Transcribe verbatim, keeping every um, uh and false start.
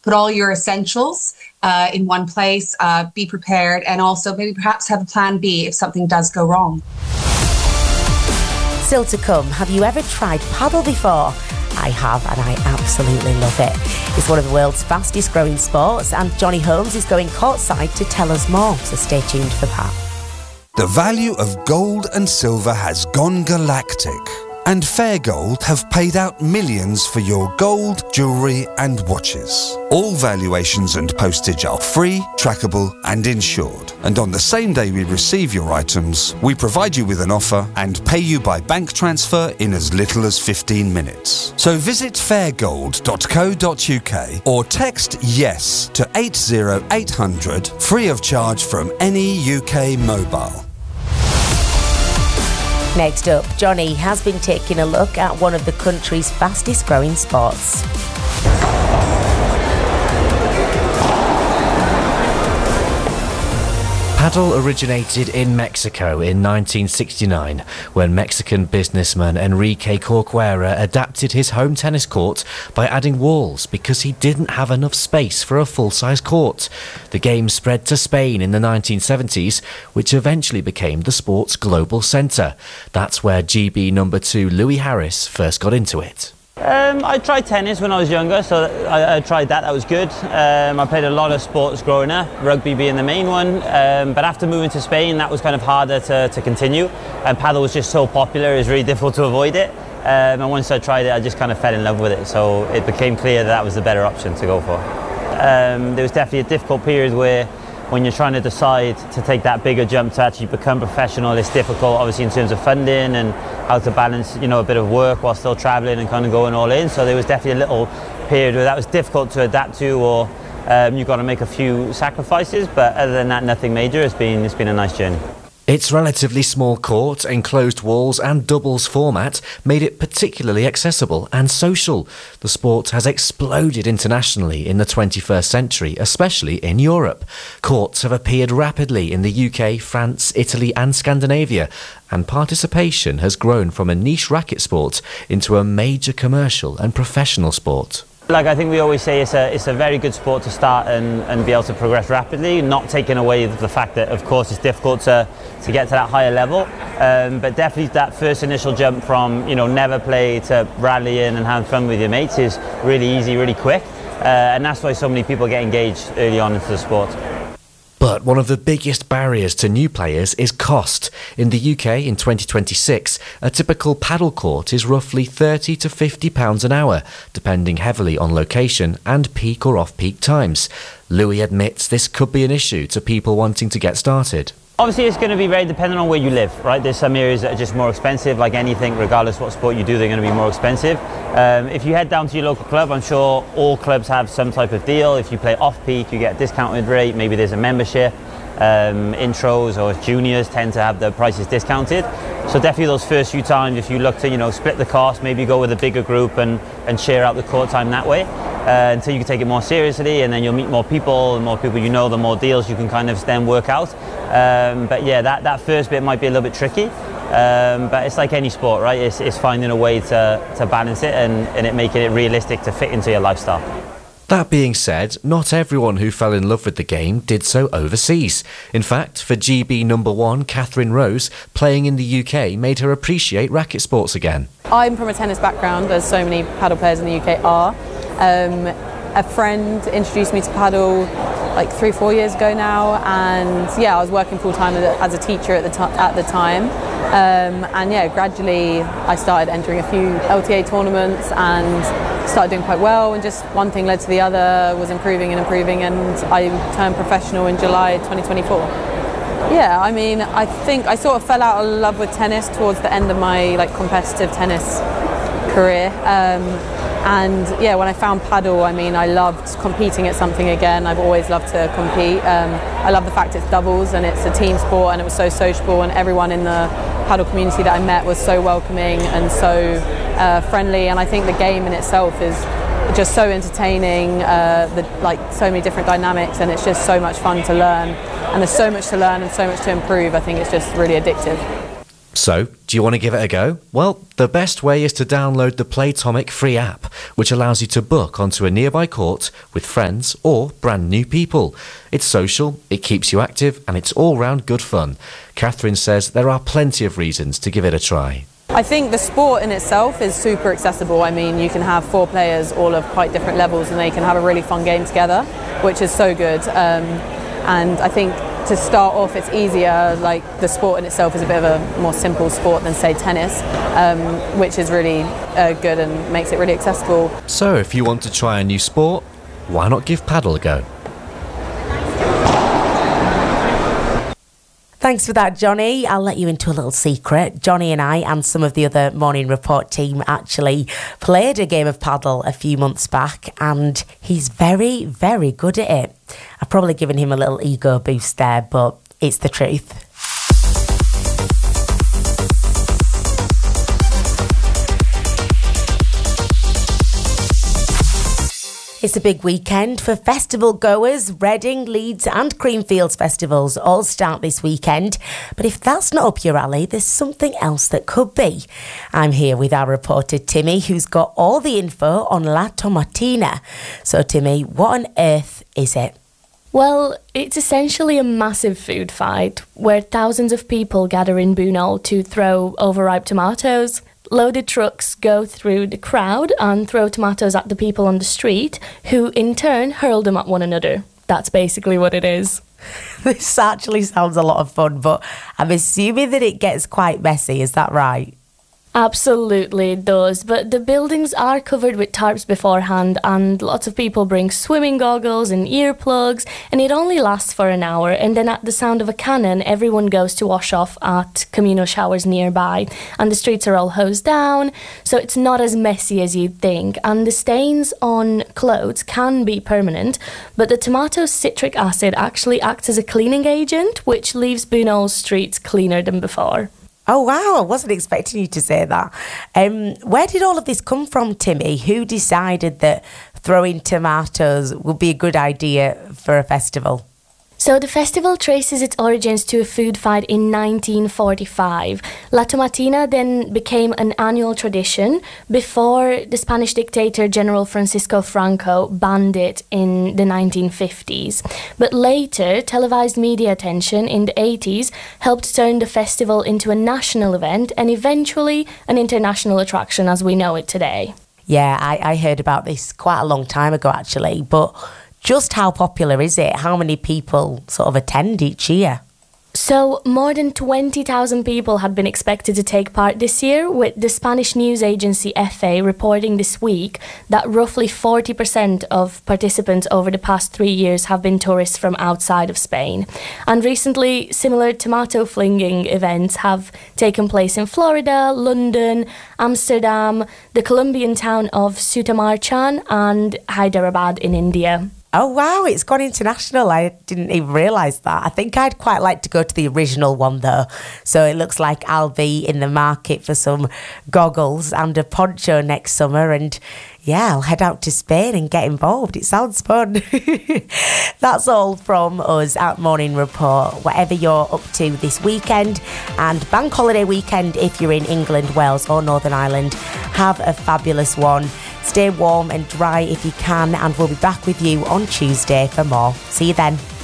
put all your essentials uh, in one place, uh, be prepared, and also maybe perhaps have a plan B if something does go wrong. Still to come, have you ever tried paddle before? I have, and I absolutely love it. It's one of the world's fastest growing sports, and Johnny Holmes is going courtside to tell us more, so stay tuned for that. The value of gold and silver has gone galactic, and Fair Gold have paid out millions for your gold, jewellery and watches. All valuations and postage are free, trackable and insured. And on the same day we receive your items, we provide you with an offer and pay you by bank transfer in as little as fifteen minutes. So visit fair gold dot co dot uk or text YES to eight zero eight hundred, free of charge from any U K mobile. Next up, Johnny has been taking a look at one of the country's fastest growing sports. Paddle originated in Mexico in nineteen sixty-nine when Mexican businessman Enrique Corcuera adapted his home tennis court by adding walls because he didn't have enough space for a full-size court. The game spread to Spain in the nineteen seventies, which eventually became the sport's global centre. That's where G B number two Louis Harris first got into it. Um, I tried tennis when I was younger, so I, I tried that, that was good. Um, I played a lot of sports growing up, rugby being the main one, um, but after moving to Spain that was kind of harder to, to continue, and paddle was just so popular it was really difficult to avoid it, um, and once I tried it I just kind of fell in love with it, so it became clear that that was the better option to go for. Um, there was definitely a difficult period where when you're trying to decide to take that bigger jump to actually become professional, it's difficult obviously in terms of funding and how to balance, you know, a bit of work while still travelling and kind of going all in. So there was definitely a little period where that was difficult to adapt to, or um, you've got to make a few sacrifices, but other than that, nothing major. It's been, it's been a nice journey. Its relatively small court, enclosed walls and doubles format made it particularly accessible and social. The sport has exploded internationally in the twenty-first century, especially in Europe. Courts have appeared rapidly in the U K, France, Italy and Scandinavia, and participation has grown from a niche racket sport into a major commercial and professional sport. Like I think we always say, it's a, it's a very good sport to start and, and be able to progress rapidly, not taking away the fact that of course it's difficult to, to get to that higher level, um, but definitely that first initial jump from, you know, never play to rallying and having fun with your mates is really easy, really quick, uh, and that's why so many people get engaged early on into the sport. But one of the biggest barriers to new players is cost. In the U K in twenty twenty-six, a typical paddle court is roughly thirty to fifty pounds an hour, depending heavily on location and peak or off-peak times. Louis admits this could be an issue to people wanting to get started. Obviously it's going to be very dependent on where you live, right? There's some areas that are just more expensive, like anything, regardless what sport you do, they're going to be more expensive. Um, if you head down to your local club, I'm sure all clubs have some type of deal. If you play off-peak, you get a discounted rate, maybe there's a membership. Um, intros or juniors tend to have the prices discounted. So definitely those first few times, if you look to, you know, split the cost, maybe go with a bigger group and, and share out the court time that way, uh, until you can take it more seriously, and then you'll meet more people, and more people you know, the more deals you can kind of then work out. Um, but yeah, that, that first bit might be a little bit tricky, um, but it's like any sport, right? It's, it's finding a way to, to balance it and, and it making it realistic to fit into your lifestyle. That being said, not everyone who fell in love with the game did so overseas. In fact, for G B number one, Catherine Rose, playing in the U K made her appreciate racket sports again. I'm from a tennis background, as so many paddle players in the U K are. Um, a friend introduced me to paddle like three, four years ago now, and yeah, I was working full-time as a teacher at the, at the time. Um, and yeah, gradually I started entering a few L T A tournaments and started doing quite well, and just one thing led to the other, was improving and improving, and I turned professional in July twenty twenty-four. Yeah, I mean, I think I sort of fell out of love with tennis towards the end of my like competitive tennis career. Um, and yeah, when I found paddle, I mean, I loved competing at something again. I've always loved to compete. Um, I love the fact it's doubles and it's a team sport, and it was so sociable, and everyone in the paddle community that I met was so welcoming and so uh, friendly, and I think the game in itself is just so entertaining, uh, the, like so many different dynamics, and it's just so much fun to learn, and there's so much to learn and so much to improve. I think it's just really addictive. So, do you want to give it a go? Well, the best way is to download the Playtomic free app, which allows you to book onto a nearby court with friends or brand new people. It's social, it keeps you active, and it's all-round good fun. Catherine says there are plenty of reasons to give it a try. I think the sport in itself is super accessible. I mean, you can have four players all of quite different levels and they can have a really fun game together, which is so good. Um, and I think to start off, it's easier. Like, the sport in itself is a bit of a more simple sport than, say, tennis, um, which is really uh, good and makes it really accessible. So if you want to try a new sport, why not give paddle a go? Thanks for that, Johnny. I'll let you into a little secret. Johnny and I and some of the other Morning Report team actually played a game of paddle a few months back, and he's very, very good at it. I've probably given him a little ego boost there, but it's the truth. It's a big weekend for festival goers. Reading, Leeds and Creamfields festivals all start this weekend. But if that's not up your alley, there's something else that could be. I'm here with our reporter Timmy, who's got all the info on La Tomatina. So Timmy, what on earth is it? Well, it's essentially a massive food fight where thousands of people gather in Bunol to throw overripe tomatoes. Loaded trucks go through the crowd and throw tomatoes at the people on the street, who in turn hurl them at one another. That's basically what it is. This actually sounds a lot of fun, but I'm assuming that it gets quite messy, is that right? Absolutely it does, but the buildings are covered with tarps beforehand and lots of people bring swimming goggles and earplugs, and it only lasts for an hour, and then at the sound of a cannon everyone goes to wash off at communal showers nearby, and the streets are all hosed down, so it's not as messy as you'd think, and the stains on clothes can be permanent, but the tomato citric acid actually acts as a cleaning agent, which leaves Bunol's streets cleaner than before. Oh, wow, I wasn't expecting you to say that. Um, where did all of this come from, Timmy? Who decided that throwing tomatoes would be a good idea for a festival? So the festival traces its origins to a food fight in nineteen forty-five. La Tomatina then became an annual tradition before the Spanish dictator General Francisco Franco banned it in the nineteen fifties. But later, televised media attention in the eighties helped turn the festival into a national event and eventually an international attraction as we know it today. Yeah, I, I heard about this quite a long time ago, actually, but just how popular is it? How many people sort of attend each year? So, more than twenty thousand people had been expected to take part this year, with the Spanish news agency F A reporting this week that roughly forty percent of participants over the past three years have been tourists from outside of Spain. And recently, similar tomato flinging events have taken place in Florida, London, Amsterdam, the Colombian town of Suttamarchan, and Hyderabad in India. Oh, wow, it's gone international. I didn't even realise that. I think I'd quite like to go to the original one, though. So it looks like I'll be in the market for some goggles and a poncho next summer. And yeah, I'll head out to Spain and get involved. It sounds fun. That's all from us at Morning Report. Whatever you're up to this weekend and bank holiday weekend, if you're in England, Wales or Northern Ireland, have a fabulous one. Stay warm and dry if you can, and we'll be back with you on Tuesday for more. See you then.